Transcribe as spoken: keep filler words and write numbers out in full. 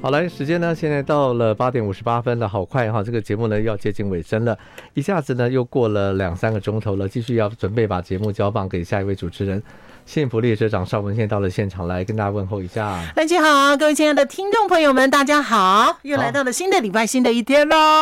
好来，时间呢现在到了八点五十八分了，好快哈！这个节目呢要接近尾声了，一下子呢又过了两三个钟头了，继续要准备把节目交棒给下一位主持人。幸福列车长邵文宪到了现场，来跟大家问候一下。 大家好，各位亲爱的听众朋友们，大家好，又来到了新的礼拜，新的一天喽。